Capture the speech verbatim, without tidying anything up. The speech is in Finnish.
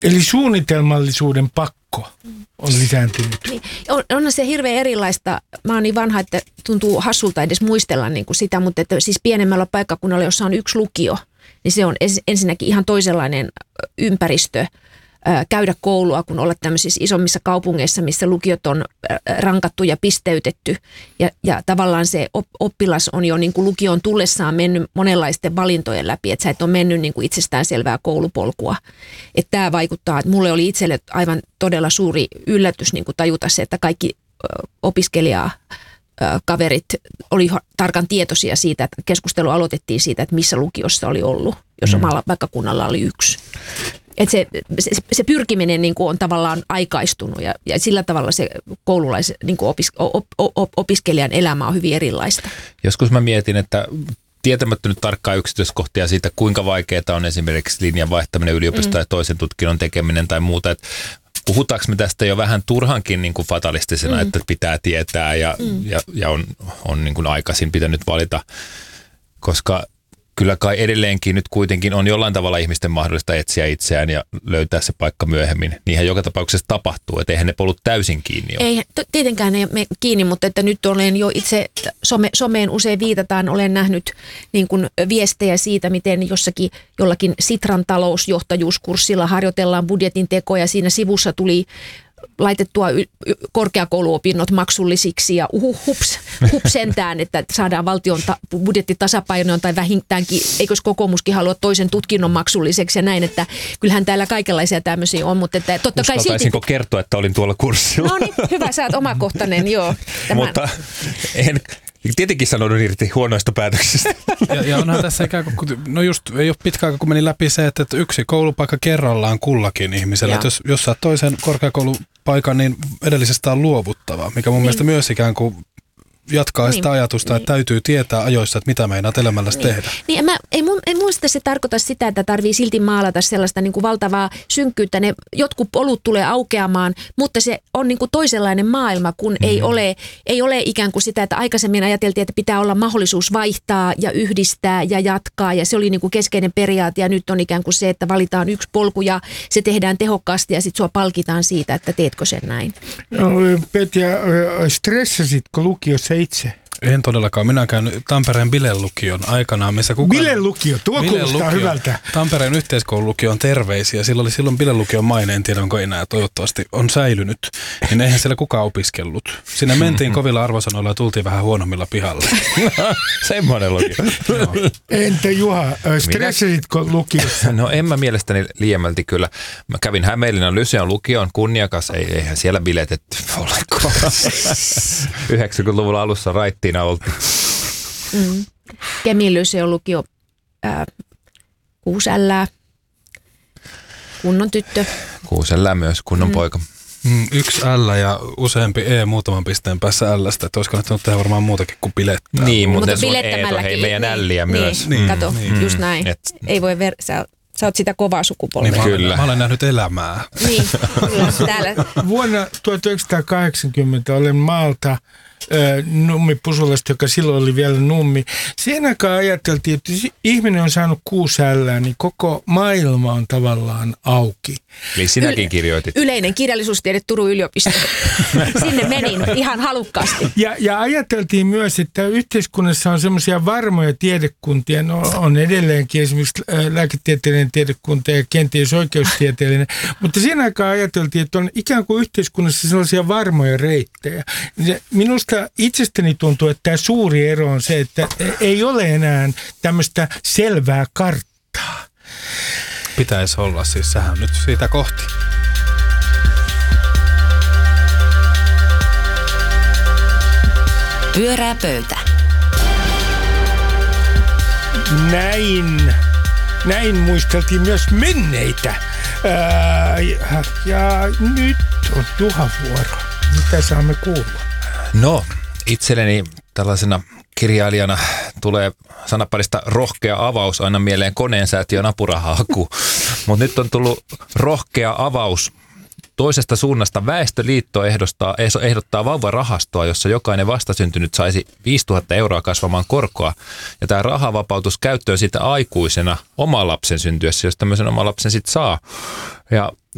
Eli suunnitelmallisuuden pakko on lisääntynyt. Niin. On, onhan se hirveän erilaista. Mä oon niin vanha, että tuntuu hassulta edes muistella niin kuin sitä, mutta että siis pienemmällä paikkakunnalla, jossa on yksi lukio, niin se on ensinnäkin ihan toisenlainen ympäristö käydä koulua, kun olla tämmöisissä isommissa kaupungeissa, missä lukiot on rankattu ja pisteytetty. Ja, ja tavallaan se oppilas on jo niin kuin lukion tullessaan mennyt monenlaisten valintojen läpi, että sä et ole mennyt niin kuin itsestäänselvää koulupolkua. Että tämä vaikuttaa, että mulle oli itselle aivan todella suuri yllätys niin kuin tajuta se, että kaikki opiskelijaa kaverit oli tarkan tietoisia siitä, että keskustelu aloitettiin siitä, että missä lukiossa oli ollut, jos omalla paikkakunnalla oli yksi. Että se, se, se pyrkiminen niin kuin on tavallaan aikaistunut ja, ja sillä tavalla se koululais, niin kuin opis, op, op, opiskelijan elämä on hyvin erilaista. Joskus mä mietin, että tietämättä nyt tarkkaa yksityiskohtia siitä, kuinka vaikeaa on esimerkiksi linjan vaihtaminen yliopistoon mm. ja toisen tutkinnon tekeminen tai muuta. Että puhutaanko me tästä jo vähän turhankin niin kuin fatalistisena, mm. että pitää tietää ja, mm. ja, ja on, on niin kuin aikaisin pitänyt valita, koska kyllä kai edelleenkin nyt kuitenkin on jollain tavalla ihmisten mahdollista etsiä itseään ja löytää se paikka myöhemmin. Niinhän joka tapauksessa tapahtuu, että eihän ne polut täysin kiinni ole. Ei, tietenkään ei mene kiinni, mutta että nyt olen jo itse, some, someen usein viitataan, olen nähnyt niin kuin viestejä siitä, miten jossakin jollakin Sitran talousjohtajuuskurssilla harjoitellaan budjetin tekoa ja siinä sivussa tuli laitettua y- korkeakouluopinnot maksullisiksi ja uhu, hups, hups sentään, että saadaan valtion ta- budjettitasapainoon tai vähintäänkin, eikös kokoomuskin halua toisen tutkinnon maksulliseksi ja näin, että kyllähän täällä kaikenlaisia tämmöisiä on, mutta että totta kai silti... Uskaltaisinko kertoa, että olin tuolla kurssilla? No niin, hyvä, sä oot omakohtainen, joo. Tämän. Mutta en... Tietenkin sanoudun irti huonoista päätöksistä. Ja, ja onhan tässä ikään kuin, no just ei ole pitkä aika, kun meni läpi se, että yksi koulupaikka kerrallaan kullakin ihmisellä. Että jos, jos saat toisen korkeakoulupaikan, niin edellisestä on luovuttava, mikä mun niin. mielestä myös ikään kuin jatkaa niin. sitä ajatusta, että niin. täytyy tietää ajoissa, että mitä meinaat elämällä niin. tehdä. Niin, en, mä, ei mun, en muista se tarkoita sitä, että tarvii silti maalata sellaista niin kuin valtavaa synkkyyttä. Ne jotkut polut tulee aukeamaan, mutta se on niin kuin toisenlainen maailma, kun mm-hmm. ei, ole, ei ole ikään kuin sitä, että aikaisemmin ajateltiin, että pitää olla mahdollisuus vaihtaa ja yhdistää ja jatkaa. Ja se oli niin kuin keskeinen periaate ja nyt on ikään kuin se, että valitaan yksi polku ja se tehdään tehokkaasti ja sitten sua palkitaan siitä, että teetkö sen näin. No, Petja, stressasitko lukiossa itse? En todellakaan. Minä käyn Tampereen Bile-lukion aikanaan, missä kukaan... Bile-lukio, tuo kuulostaa hyvältä. Tampereen yhteiskoululukion terveisiä. Silloin oli silloin Bile-lukion maine, en tiedä onko enää, toivottavasti on säilynyt. Niin eihän siellä kukaan opiskellut. Siinä mentiin kovilla arvosanoilla ja tultiin vähän huonommilla pihalle. Semmoinen lukio. Entä Juha, stressasitko lukiossa? No en mä mielestäni liiemmälti kyllä. Mä kävin Hämeenlinnan Lyseon lukion kunniakas, ei, eihän siellä biletetty ollenkaan. yhdeksänkymmentäluvulla alussa raittiina oltiin. Mm. Kemin Lyseon lukio ää, kuusällää, kunnon tyttö. Kuusällää myös, kunnon mm. poika. Mm, yksi L ja useampi E muutaman pisteen päässä L:stä, että olisi kannattanut tehdä varmaan muutakin kuin bilettää. Niin, mutta, mutta sun E on hei meidän niin, L:iä niin, myös. Niin, kato, niin. just näin. Et, Ei voi ver- sä, sä oot sitä kovaa sukupolvea. Niin, kyllä. Mä olen nähnyt elämää. Niin, kyllä, täällä. Vuonna tuhatyhdeksänsataakahdeksankymmentä olen maalta Nummi Pusulasta, joka silloin oli vielä Nummi. Sen aikaan ajateltiin, että ihminen on saanut kuusi ällää, niin koko maailma on tavallaan auki. Eli sinäkin kirjoitit. Yleinen kirjallisuustiede Turun yliopisto. Sinne menin ihan halukkaasti. Ja, ja ajateltiin myös, että yhteiskunnassa on semmoisia varmoja tiedekuntia, no on edelleenkin esimerkiksi lääketieteellinen tiedekunta ja kenties oikeustieteellinen, mutta sen aikaan ajateltiin, että on ikään kuin yhteiskunnassa sellaisia varmoja reittejä. Minusta itsestäni tuntuu, että tämä suuri ero on se, että ei ole enää tämmöistä selvää karttaa. Pitäisi olla, siis sähän nyt siitä kohti. Pyörää pöytä. Näin, näin muisteltiin myös menneitä. Ää, ja, ja nyt on Juha vuoro. Mitä saamme kuulla? No, itselleni tällaisena kirjailijana tulee sanaparista rohkea avaus aina mieleen Koneensäätiön apurahahaku. Mutta nyt on tullut rohkea avaus. Toisesta suunnasta Väestöliitto ehdottaa, ehdottaa vauvarahastoa, jossa jokainen vastasyntynyt saisi viisituhatta euroa kasvamaan korkoa. Ja tämä rahavapautus käyttöön sitä aikuisena oman lapsen syntyessä, jos tämmöisen oman lapsen sitten saa. Ja